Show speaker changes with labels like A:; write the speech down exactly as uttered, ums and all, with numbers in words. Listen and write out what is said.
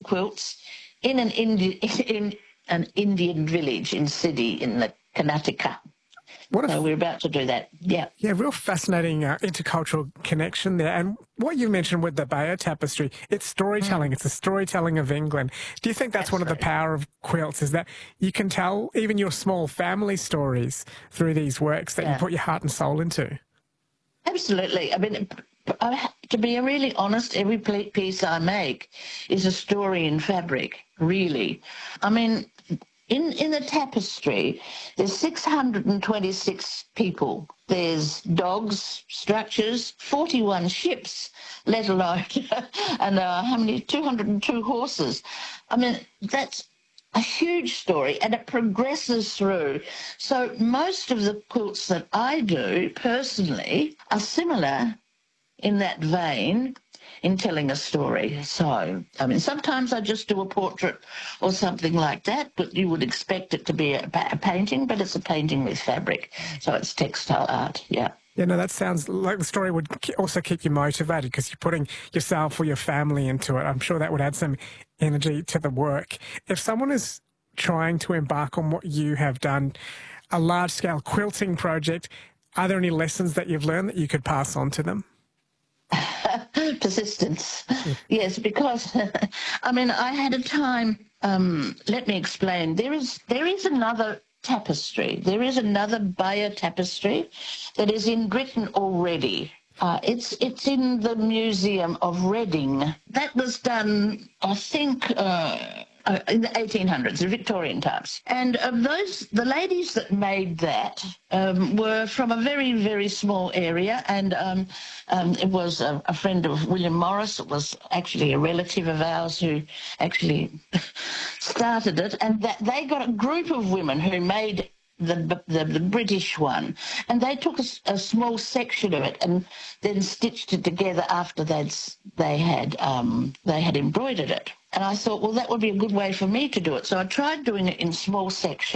A: quilts in an Indi- in an Indian village in Sydney in the Karnataka.
B: What a
A: So we're about to do that. Yeah.
B: Yeah, real fascinating uh, intercultural connection there. And what you mentioned with the Bayer tapestry, it's storytelling. Mm. It's the storytelling of England. Do you think that's
A: Absolutely.
B: one of the power of quilts, is that you can tell even your small family stories through these works that yeah. you put your heart and soul into?
A: Absolutely. I mean, I, to be really honest, every piece I make is a story in fabric, really. I mean, In in the tapestry, there's six hundred twenty-six people. There's dogs, structures, forty-one ships, let alone, and uh, how many? two hundred two horses. I mean, that's a huge story, and it progresses through. So most of the quilts that I do personally are similar in that vein, in telling a story. So, I mean, sometimes I just do a portrait or something like that, but you would expect it to be a, a painting, but it's a painting with fabric. So it's textile art, yeah.
B: Yeah, no, that sounds like the story would also keep you motivated because you're putting yourself or your family into it. I'm sure that would add some energy to the work. If someone is trying to embark on what you have done, a large-scale quilting project, are there any lessons that you've learned that you could pass on to them?
A: Persistence. Yes, because I mean, I had a time. Um, let me explain. There is there is another tapestry. There is another Bayer tapestry that is in Britain already. Uh, it's it's in the Museum of Reading. That was done, I think. Uh, Uh, in the eighteen hundreds, the Victorian times. And of those, the ladies that made that um, were from a very, very small area, and um, um, it was a, a friend of William Morris. It was actually a relative of ours who actually started it, and that they got a group of women who made the the, the British one, and they took a, a small section of it and then stitched it together after they'd they had um, they had embroidered it. And I thought, well, that would be a good way for me to do it. So I tried doing it in small sections.